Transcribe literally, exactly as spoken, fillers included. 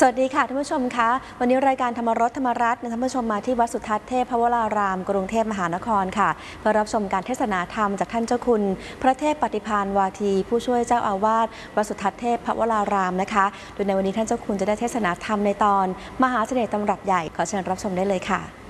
สวัสดีค่ะท่านผู้ชมคะวันนี้รายการธรรมรสธรรมรัตน์นำท่านผู้ชมมาที่วัดสุทัศน์เทพวรารามกรุงเทพมหานครค่ะเพื่อรับชมการเทศนาธรรมจากท่านเจ้าคุณพระเทพปฏิภาณวาทีผู้ช่วยเจ้าอาวาสวัดสุทัศน์เทพวรารามนะคะโดยในวันนี้ท่านเจ้าคุณจะได้เทศนาธรรมในตอนมหาเสน่ห์ตำรับใหญ่ขอเชิญรับชมได้เลยค่ะ